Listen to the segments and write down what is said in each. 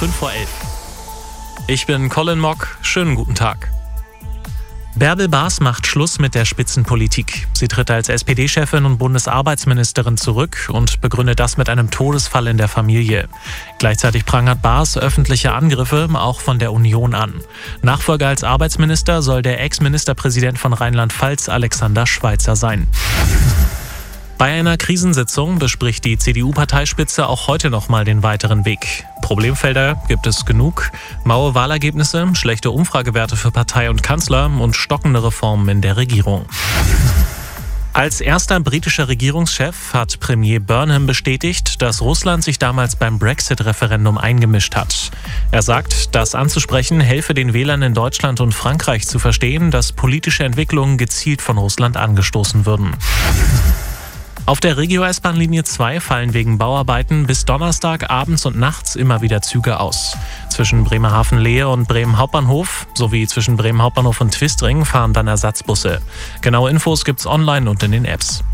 11:05. Ich bin Colin Mock. Schönen guten Tag. Bärbel Baas macht Schluss mit der Spitzenpolitik. Sie tritt als SPD-Chefin und Bundesarbeitsministerin zurück und begründet das mit einem Todesfall in der Familie. Gleichzeitig prangert Baas öffentliche Angriffe auch von der Union an. Nachfolger als Arbeitsminister soll der Ex-Ministerpräsident von Rheinland-Pfalz Alexander Schweitzer sein. Bei einer Krisensitzung bespricht die CDU-Parteispitze auch heute nochmal den weiteren Weg. Problemfelder gibt es genug: maue Wahlergebnisse, schlechte Umfragewerte für Partei und Kanzler und stockende Reformen in der Regierung. Als erster britischer Regierungschef hat Premier Burnham bestätigt, dass Russland sich damals beim Brexit-Referendum eingemischt hat. Er sagt, das anzusprechen helfe den Wählern in Deutschland und Frankreich zu verstehen, dass politische Entwicklungen gezielt von Russland angestoßen würden. Auf der Regio-S-Bahn-Linie 2 fallen wegen Bauarbeiten bis Donnerstag abends und nachts immer wieder Züge aus. Zwischen Bremerhaven-Lehe und Bremen Hauptbahnhof sowie zwischen Bremen Hauptbahnhof und Twistring fahren dann Ersatzbusse. Genaue Infos gibt's online und in den Apps.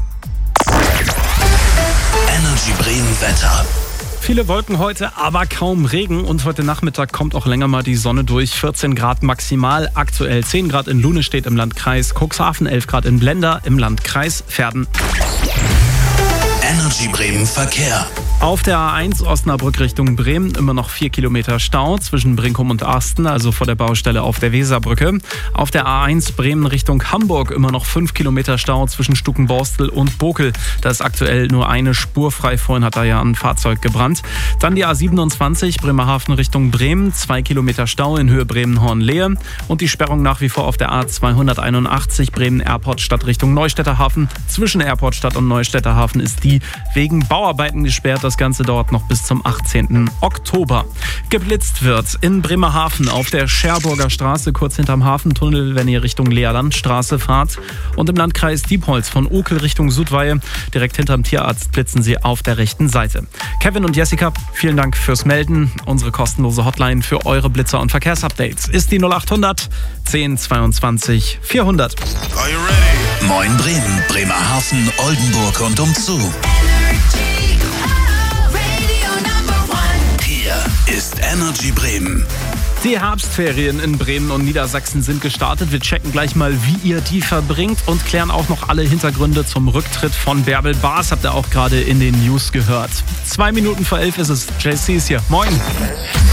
Energy Bremen Wetter. Viele Wolken heute, aber kaum Regen, und heute Nachmittag kommt auch länger mal die Sonne durch. 14 Grad maximal, aktuell 10 Grad in Lunestedt im Landkreis Cuxhaven, 11 Grad in Blenda im Landkreis Verden. Energy Bremen Verkehr. Auf der A1 Osnabrück Richtung Bremen immer noch 4 Kilometer Stau zwischen Brinkum und Arsten, also vor der Baustelle auf der Weserbrücke. Auf der A1 Bremen Richtung Hamburg immer noch 5 Kilometer Stau zwischen Stukenborstel und Bokel. Da ist aktuell nur eine Spur frei. Vorhin hat da ja ein Fahrzeug gebrannt. Dann die A27 Bremerhaven Richtung Bremen, 2 Kilometer Stau in Höhe Bremen-Hornlehe. Und die Sperrung nach wie vor auf der A281 Bremen-Airport-Stadt Richtung Neustädter Hafen. Zwischen Airportstadt und Neustädter Hafen ist die wegen Bauarbeiten gesperrt. Das Ganze dauert noch bis zum 18. Oktober. Geblitzt wird in Bremerhaven auf der Scherburger Straße, kurz hinterm Hafentunnel, wenn ihr Richtung Leerlandstraße fahrt. Und im Landkreis Diepholz von Okel Richtung Südweihe, direkt hinterm Tierarzt, blitzen sie auf der rechten Seite. Kevin und Jessica, vielen Dank fürs Melden. Unsere kostenlose Hotline für eure Blitzer- und Verkehrsupdates ist die 0800 10 22 400. Are you ready? Moin Bremen, Bremerhaven, Oldenburg und umzu. Hier ist Energy Bremen. Die Herbstferien in Bremen und Niedersachsen sind gestartet. Wir checken gleich mal, wie ihr die verbringt, und klären auch noch alle Hintergründe zum Rücktritt von Bärbel Baas. Habt ihr auch gerade in den News gehört. 2 Minuten vor 11 ist es. JC ist hier. Moin.